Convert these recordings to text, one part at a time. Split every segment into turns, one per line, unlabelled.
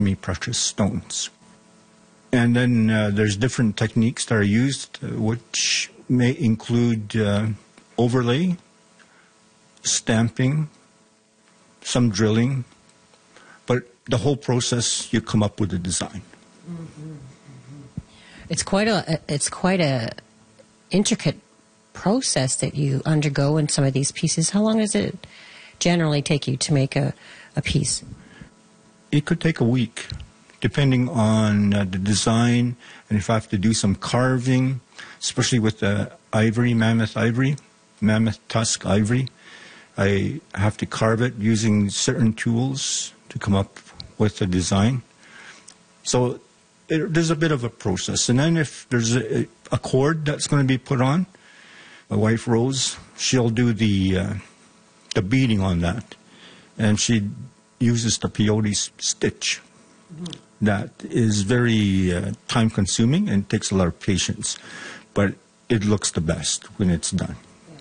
precious stones. And then there's different techniques that are used, which may include overlay, stamping, some drilling, but the whole process, you come up with a design.
Mm-hmm. It's quite a intricate process that you undergo in some of these pieces. How long does it generally take you to make a piece?
It could take a week, depending on the design, and if I have to do some carving, especially with the ivory, mammoth tusk ivory. I have to carve it using certain tools to come up with a design. So there's a bit of a process. And then if there's a cord that's going to be put on, my wife Rose, she'll do the beading on that. And she uses the peyote stitch. Mm-hmm. That is very time-consuming and takes a lot of patience. But it looks the best when it's done.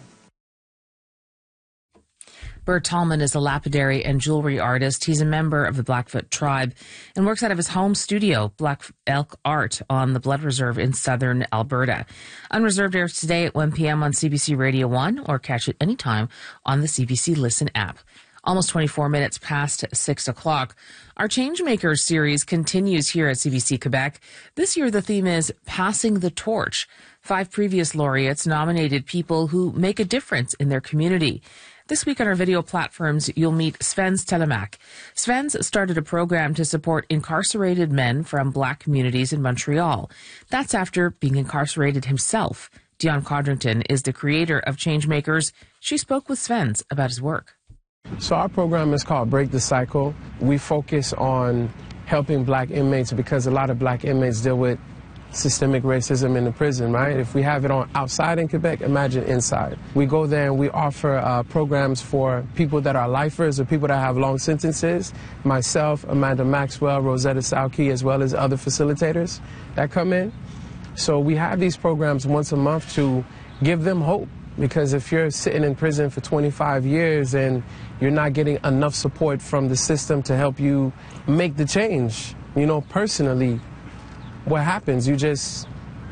Bert Tallman is a lapidary and jewelry artist. He's a member of the Blackfoot tribe and works out of his home studio, Black Elk Art, on the Blood Reserve in southern Alberta. Unreserved airs today at 1 p.m. on CBC Radio 1 or catch it anytime on the CBC Listen app. Almost 24 minutes past 6 o'clock. Our Changemakers series continues here at CBC Quebec. This year the theme is Passing the Torch. 5 previous laureates nominated people who make a difference in their community. This week on our video platforms, you'll meet Svens Telemak. Svens started a program to support incarcerated men from Black communities in Montreal. That's after being incarcerated himself. Dion Codrington is the creator of Changemakers. She spoke with Svens about his work.
So our program is called Break the Cycle. We focus on helping Black inmates because a lot of Black inmates deal with systemic racism in the prison, right? If we have it on outside in Quebec, imagine inside. We go there and we offer programs for people that are lifers or people that have long sentences. Myself, Amanda Maxwell, Rosetta Salkey, as well as other facilitators that come in. So we have these programs once a month to give them hope. Because if you're sitting in prison for 25 years and you're not getting enough support from the system to help you make the change, personally, what happens? You just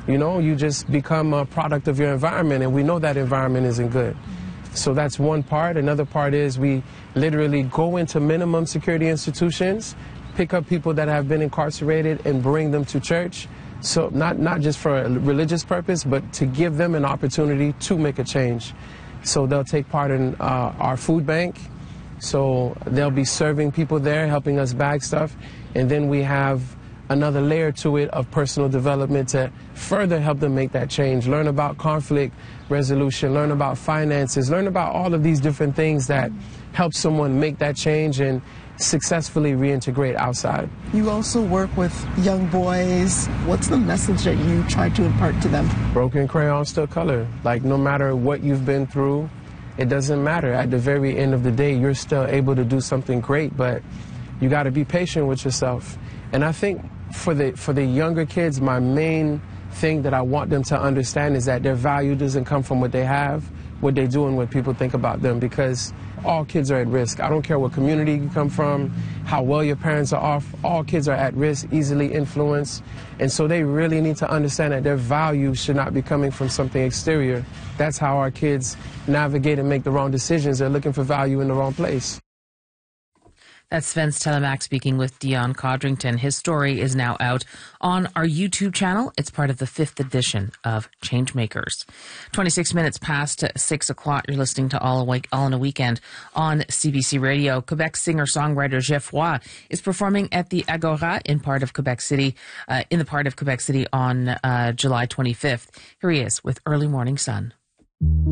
become a product of your environment, and we know that environment isn't good. So that's one part. Another part is we literally go into minimum security institutions, pick up people that have been incarcerated and bring them to church. So not just for a religious purpose, but to give them an opportunity to make a change. So they'll take part in our food bank. So they'll be serving people there, helping us bag stuff. And then we have another layer to it of personal development to further help them make that change. Learn about conflict resolution, learn about finances, learn about all of these different things that help someone make that change and successfully reintegrate outside.
You also work with young boys. What's the message that you try to impart to them? Broken crayon still color. Like, no matter what you've been through, it doesn't matter. At the very end of the day, you're still able to do something great, but you got to be patient with yourself. And I think for the younger kids, my main thing that I want them to understand is that their value doesn't come from what they have, what they do, and what people think about them, because all kids are at risk. I don't care what community you come from, how well your parents are off, all kids are at risk, easily influenced. And so they really need to understand that their value should not be coming from something exterior. That's how our kids navigate and make the wrong decisions. They're looking for value in the wrong place.
That's Svens Telemak speaking with Dion Codrington. His story is now out on our YouTube channel. It's part of the 5th edition of Changemakers. 26 minutes past 6 o'clock. You're listening to All in a Weekend on CBC Radio. Quebec singer-songwriter Jeff Roy is performing at the Agora in the part of Quebec City on July 25th. Here he is with Early Morning Sun.